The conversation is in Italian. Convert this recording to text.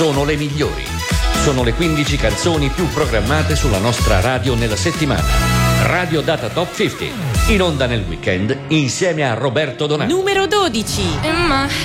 sono le migliori. Sono le 15 canzoni più programmate sulla nostra radio nella settimana. Radio Data Top 50, in onda nel weekend insieme a Roberto Donato. Numero 12.